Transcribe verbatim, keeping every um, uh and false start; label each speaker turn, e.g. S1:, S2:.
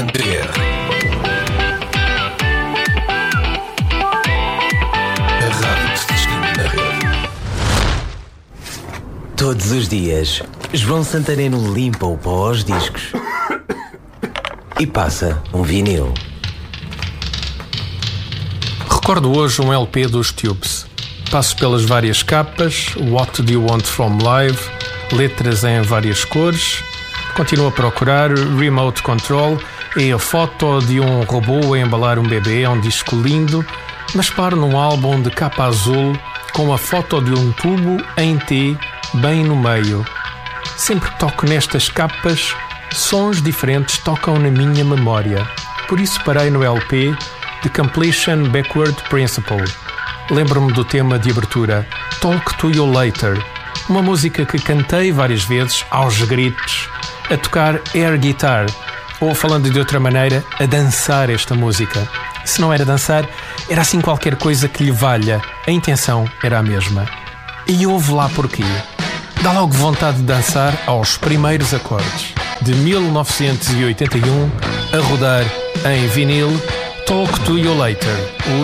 S1: R. A rádio que se distingue na rede.
S2: Todos os dias, João Santareno limpa o pó aos discos e passa um vinil.
S3: Recordo hoje um L P dos Tubes. Passo pelas várias capas, What Do You Want From Live, letras em várias cores. Continuo a procurar Remote Control e a foto de um robô a embalar um bebê. É um disco lindo, mas paro num álbum de capa azul com a foto de um tubo em T bem no meio. Sempre que toco nestas capas, sons diferentes tocam na minha memória. Por isso parei no L P The Completion Backward Principle. Lembro-me do tema de abertura Talk to You Later, uma música que cantei várias vezes aos gritos, a tocar air guitar, ou falando de outra maneira, a dançar esta música. Se não era dançar, era assim qualquer coisa que lhe valha. A intenção era a mesma. E ouve lá porquê. Dá logo vontade de dançar aos primeiros acordes. De mil novecentos e oitenta e um, a rodar em vinil, Talk to You Later.